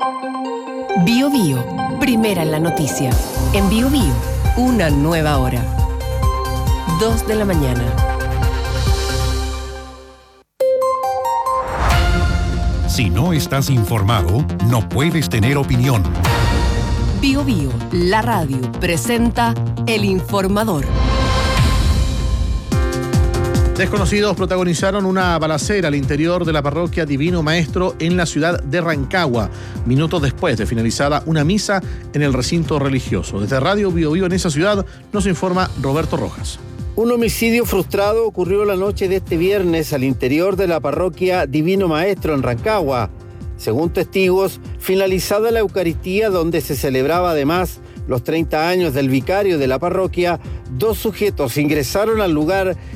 Bio Bio, primera en la noticia. En Bio Bio, una nueva hora. 2 de la mañana. Si no estás informado, no puedes tener opinión. Bio Bio, la radio, presenta El Informador. Desconocidos protagonizaron una balacera al interior de la parroquia Divino Maestro en la ciudad de Rancagua, minutos después de finalizada una misa en el recinto religioso. Desde Radio Bio Bio en esa ciudad nos informa Roberto Rojas. Un homicidio frustrado ocurrió la noche de este viernes al interior de la parroquia Divino Maestro en Rancagua. Según testigos, finalizada la Eucaristía, donde se celebraba además los 30 años del vicario de la parroquia, 2 sujetos ingresaron al lugar